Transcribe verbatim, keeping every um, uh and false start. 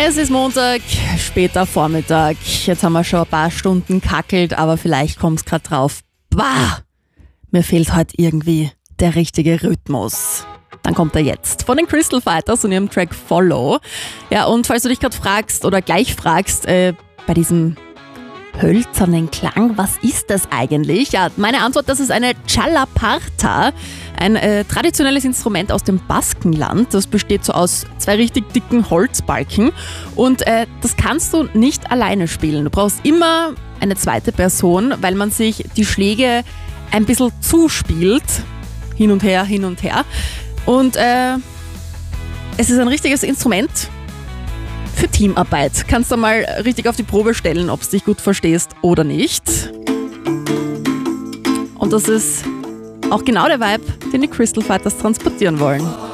Es ist Montag, später Vormittag. Jetzt haben wir schon ein paar Stunden kackelt, aber vielleicht kommt es gerade drauf. Bah, mir fehlt heute irgendwie der richtige Rhythmus. Dann kommt er jetzt von den Crystal Fighters und ihrem Track Follow. Ja, und falls du dich gerade fragst oder gleich fragst, äh, bei diesem hölzernen Klang, was ist das eigentlich? Ja, meine Antwort, das ist eine Chalaparta, ein äh, traditionelles Instrument aus dem Baskenland. Das besteht so aus zwei richtig dicken Holzbalken und äh, das kannst du nicht alleine spielen. Du brauchst immer eine zweite Person, weil man sich die Schläge ein bisschen zuspielt, hin und her, hin und her. Und äh, es ist ein richtiges Instrument für Teamarbeit. Kannst du mal richtig auf die Probe stellen, ob du dich gut verstehst oder nicht. Und das ist auch genau der Vibe, den die Crystal Fighters transportieren wollen.